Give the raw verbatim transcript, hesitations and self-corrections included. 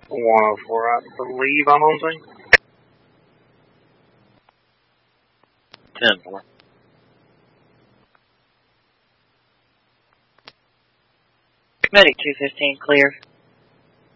one oh four, I believe I'm on scene. ten four. Medic two fifteen, clear.